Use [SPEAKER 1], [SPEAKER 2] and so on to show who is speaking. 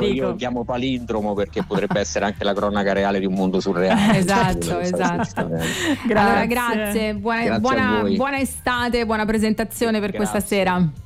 [SPEAKER 1] Federico.
[SPEAKER 2] Io chiamo palindromo perché potrebbe essere anche la cronaca reale di un mondo surreale.
[SPEAKER 1] Esatto. Allora, grazie.
[SPEAKER 2] Grazie a voi.
[SPEAKER 1] Buona estate, buona presentazione per questa
[SPEAKER 2] Grazie.
[SPEAKER 1] sera.